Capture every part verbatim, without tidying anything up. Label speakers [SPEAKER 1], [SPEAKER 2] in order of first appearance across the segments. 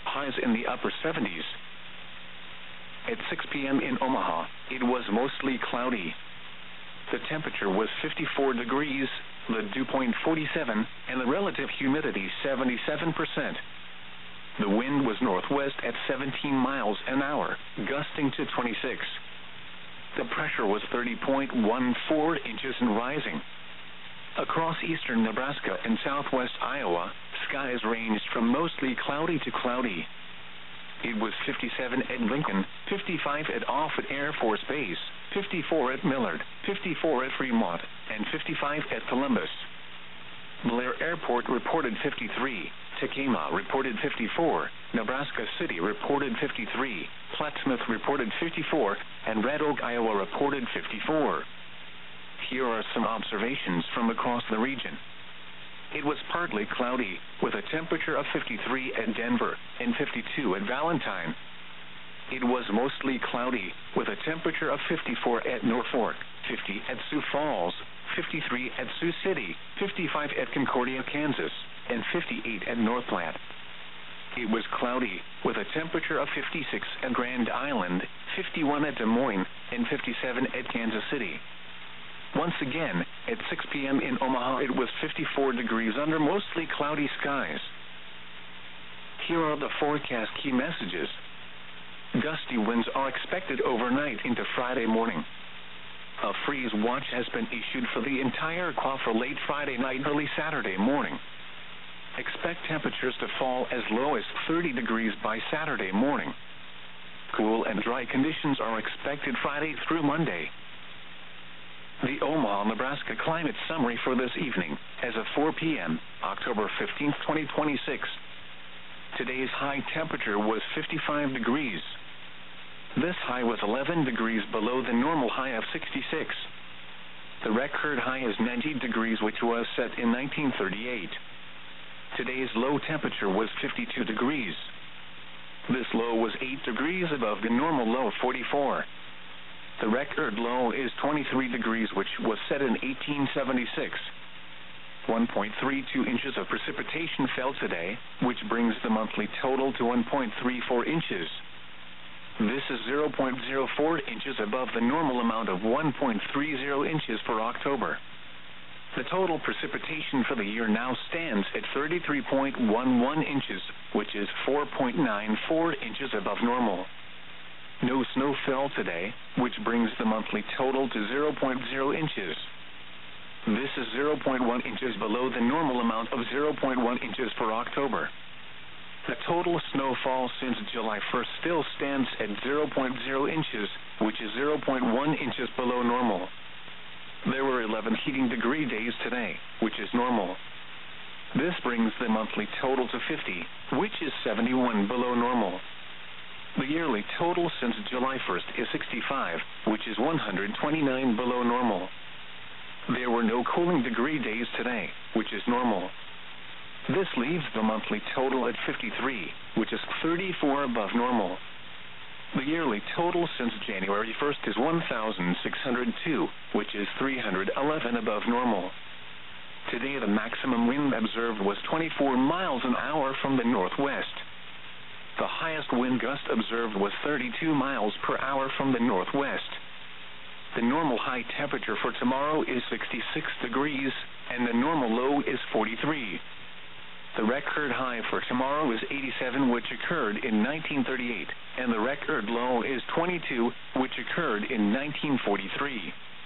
[SPEAKER 1] highs in the upper seventies. At six p m in Omaha, it was mostly cloudy. The temperature was fifty-four degrees, the dew point forty-seven, and the relative humidity seventy-seven percent. The wind was northwest at seventeen miles an hour, gusting to twenty-six. The pressure was thirty point one four inches and rising. Across eastern Nebraska and southwest Iowa, skies ranged from mostly cloudy to cloudy. It was fifty-seven at Lincoln, fifty-five at Offutt Air Force Base, fifty-four at Millard, fifty-four at Fremont, and fifty-five at Columbus. Blair Airport reported fifty-three, Tacoma reported fifty-four, Nebraska City reported fifty-three, Plattsmouth reported fifty-four, and Red Oak, Iowa reported fifty-four. Here are some observations from across the region. It was partly cloudy, with a temperature of fifty-three at Denver and fifty-two at Valentine. It was mostly cloudy, with a temperature of fifty-four at Norfolk, fifty at Sioux Falls, fifty-three at Sioux City, fifty-five at Concordia, Kansas, and fifty-eight at North Platte. It was cloudy, with a temperature of fifty-six at Grand Island, fifty-one at Des Moines, and fifty-seven at Kansas City. Once again, at six p m in Omaha, it was fifty-four degrees under mostly cloudy skies. Here are the forecast key messages. Gusty winds are expected overnight into Friday morning. A freeze watch has been issued for the entire Quah for late Friday night, early Saturday morning. Expect temperatures to fall as low as thirty degrees by Saturday morning. Cool and dry conditions are expected Friday through Monday. The Omaha, Nebraska climate summary for this evening, as of four p m, October fifteenth, twenty twenty-six. Today's high temperature was fifty-five degrees. This high was eleven degrees below the normal high of sixty-six. The record high is ninety degrees, which was set in nineteen thirty-eight. Today's low temperature was fifty-two degrees. This low was eight degrees above the normal low of forty-four. The record low is twenty-three degrees, which was set in eighteen seventy-six. one point three two inches of precipitation fell today, which brings the monthly total to one point three four inches. This is zero point zero four inches above the normal amount of one point three zero inches for October. The total precipitation for the year now stands at thirty-three point one one inches, which is four point nine four inches above normal. No snow fell today, which brings the monthly total to zero point zero inches. This is zero point one inches below the normal amount of zero point one inches for October. The total snowfall since July first still stands at zero point zero inches, which is zero point one inches below normal. There were eleven heating degree days today, which is normal. This brings the monthly total to fifty, which is seventy-one below normal. The yearly total since July first is sixty-five, which is one hundred twenty-nine below normal. There were no cooling degree days today, which is normal. This leaves the monthly total at fifty-three, which is thirty-four above normal. The yearly total since January first is one thousand six hundred two, which is three hundred eleven above normal. Today the maximum wind observed was twenty-four miles an hour from the northwest. The highest wind gust observed was thirty-two miles per hour from the northwest. The normal high temperature for tomorrow is sixty-six degrees, and the normal low is forty-three. The record high for tomorrow is eighty-seven, which occurred in nineteen thirty-eight, and the record low is twenty-two, which occurred in nineteen forty-three.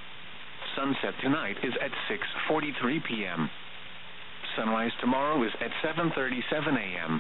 [SPEAKER 1] Sunset tonight is at six forty-three p m Sunrise tomorrow is at seven thirty-seven a m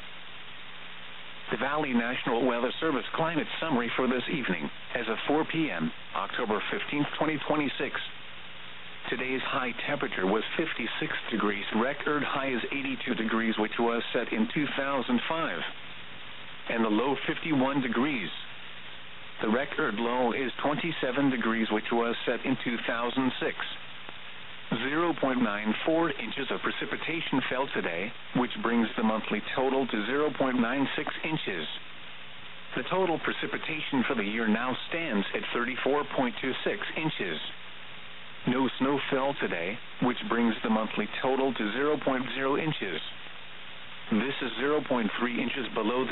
[SPEAKER 1] The Valley National Weather Service climate summary for this evening, as of four p m, October fifteenth, twenty twenty-six. Today's high temperature was fifty-six degrees. Record high is eighty-two degrees, which was set in two thousand five. And the low fifty-one degrees. The record low is twenty-seven degrees, which was set in two thousand six. zero point nine four inches of precipitation fell today, which brings the monthly total to zero point nine six inches. The total precipitation for the year now stands at thirty-four point two six inches. No snow fell today, which brings the monthly total to zero point zero inches. This is zero point three inches below the